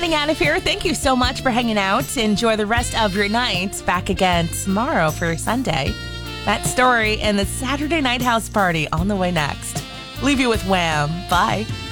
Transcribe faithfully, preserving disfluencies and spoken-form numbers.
getting out of here. Thank you so much for hanging out. Enjoy the rest of your night. Back again tomorrow for your Sunday. That story and the Saturday Night House Party on the way next. Leave you with Wham. Bye.